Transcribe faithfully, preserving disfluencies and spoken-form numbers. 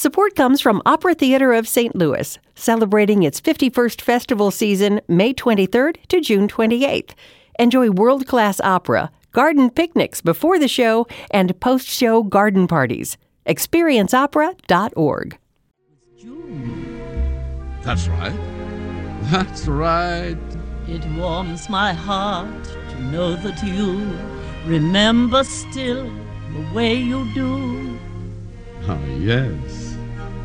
Support comes from Opera Theater of Saint Louis, celebrating its fifty-first festival season May twenty-third to June twenty-eighth. Enjoy world-class opera, garden picnics before the show, and post-show garden parties. experience opera dot org. That's right. That's right. It warms my heart to know that you remember still the way you do. Oh, yes.